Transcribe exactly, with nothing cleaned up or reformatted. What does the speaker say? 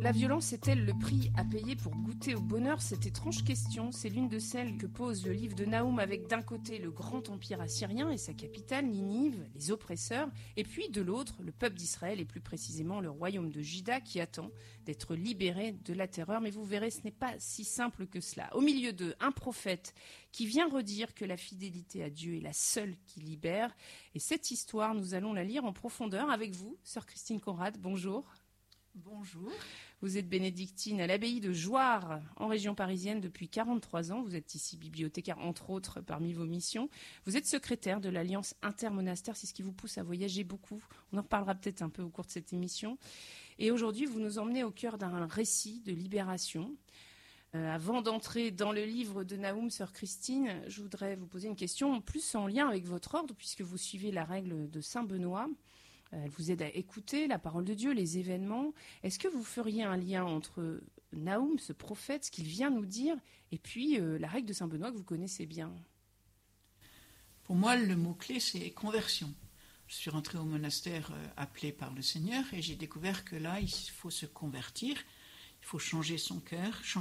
La violence est-elle le prix à payer pour goûter au bonheur? Cette étrange question, c'est l'une de celles que pose le livre de Nahum avec d'un côté le grand empire assyrien et sa capitale Ninive, les oppresseurs, et puis de l'autre le peuple d'Israël et plus précisément le royaume de Juda qui attend d'être libéré de la terreur. Mais vous verrez, ce n'est pas si simple que cela. Au milieu d'eux, un prophète qui vient redire que la fidélité à Dieu est la seule qui libère. Et cette histoire, nous allons la lire en profondeur avec vous, sœur Christine Conrad. Bonjour. Bonjour. Vous êtes bénédictine à l'abbaye de Jouarre, en région parisienne, depuis quarante-trois ans. Vous êtes ici bibliothécaire, entre autres, parmi vos missions. Vous êtes secrétaire de l'Alliance intermonastère, c'est ce qui vous pousse à voyager beaucoup. On en reparlera peut-être un peu au cours de cette émission. Et aujourd'hui, vous nous emmenez au cœur d'un récit de libération. Euh, avant d'entrer dans le livre de Nahum, sœur Christine, je voudrais vous poser une question plus en lien avec votre ordre, puisque vous suivez la règle de Saint Benoît. Elle vous aide à écouter la parole de Dieu, les événements. Est-ce que vous feriez un lien entre Nahum, ce prophète, ce qu'il vient nous dire, et puis euh, la règle de Saint Benoît que vous connaissez bien? Pour moi, le mot-clé, c'est conversion. Je suis rentrée au monastère euh, appelé par le Seigneur et j'ai découvert que là, il faut se convertir, il faut changer son cœur, changer